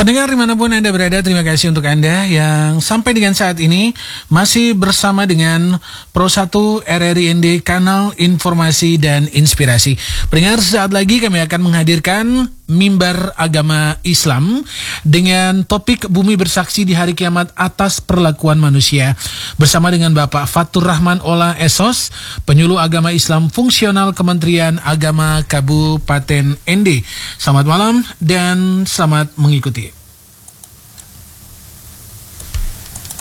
Pendengar dimanapun Anda berada, terima kasih untuk Anda yang sampai dengan saat ini masih bersama dengan Pro 1 RRIND Kanal Informasi dan Inspirasi. Pendengar, saat lagi kami akan menghadirkan Mimbar Agama Islam dengan topik Bumi Bersaksi di Hari Kiamat atas Perlakuan Manusia bersama dengan Bapak Fatur Rahman Ola Esos, Penyuluh Agama Islam Fungsional Kementerian Agama Kabupaten ND. Selamat malam dan selamat mengikuti.